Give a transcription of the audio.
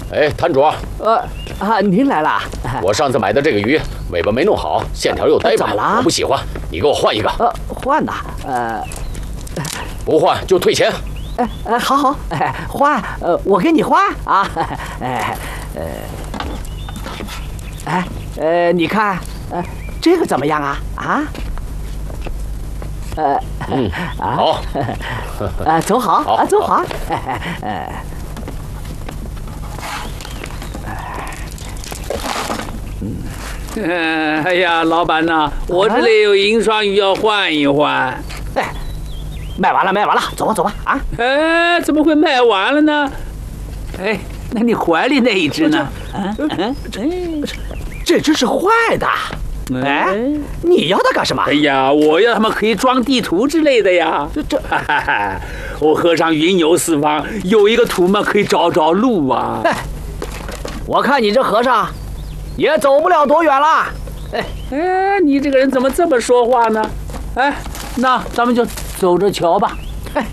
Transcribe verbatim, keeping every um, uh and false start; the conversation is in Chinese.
哎，摊主。 呃啊，您来了。 我上次买的这个鱼尾巴没弄好，线条又呆板，我不喜欢，你给我换一个。 呃，换呐？呃， 不换就退钱。 哎哎，好好，哎，换，呃，我给你换啊。哎，呃，哎，呃，你看，呃，这个怎么样啊？啊？呃， 嗯，好。 啊，走好， 好， 走好。哎， 嗯，哎呀，老板呐，我这里有银双鱼要换一换。 哎，卖完了，卖完了，走吧，走吧。啊？ 哎，怎么会卖完了呢？哎，那你怀里那一只呢？ 嗯嗯，这这只是坏的。哎，你要它干什么？ 哎呀，我要它们可以装地图之类的呀。 这这， 哈哈哈！我河上云游四方，有一个图嘛，可以找找路啊。 哎，我看你这和尚也走不了多远了。 哎哎，你这个人怎么这么说话呢？哎，那咱们就走着瞧吧。